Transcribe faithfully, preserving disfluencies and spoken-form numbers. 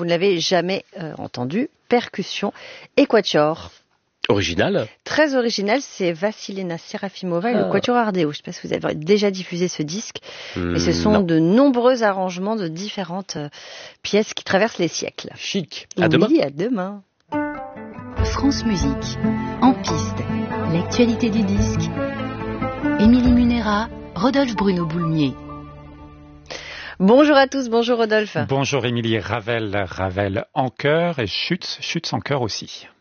ne l'avez jamais euh, entendu, percussion et quatuor. Original. Très original, c'est Vassilina Serafimova et ah. le Quatuor Ardeo. Je ne sais pas si vous avez déjà diffusé ce disque, mmh, mais ce sont non. de nombreux arrangements de différentes euh, pièces qui traversent les siècles. Chic. À oui, demain. à demain. France Musique, en piste, l'actualité du disque. Émilie Munera, Rodolphe Bruno Boulmier. Bonjour à tous, bonjour Rodolphe. Bonjour Émilie, Ravel, Ravel en chœur et Schütz, Schütz en chœur aussi.